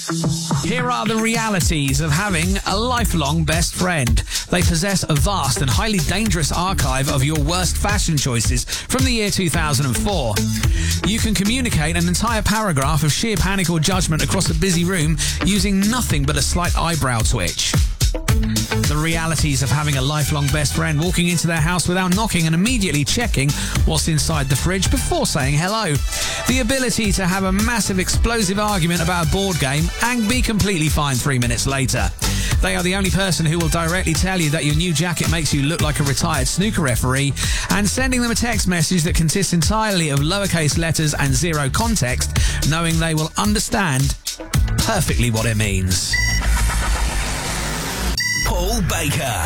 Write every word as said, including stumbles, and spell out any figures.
Here are the realities of having a lifelong best friend. They possess a vast and highly dangerous archive of your worst fashion choices from the year two thousand four. You can communicate an entire paragraph of sheer panic or judgment across a busy room using nothing but a slight eyebrow twitch. The realities of having a lifelong best friend walking into their house without knocking and immediately checking what's inside the fridge before saying hello. The ability to have a massive explosive argument about a board game and be completely fine three minutes later. They are the only person who will directly tell you that your new jacket makes you look like a retired snooker referee, and sending them a text message that consists entirely of lowercase letters and zero context, knowing they will understand perfectly what it means. Paul Baker.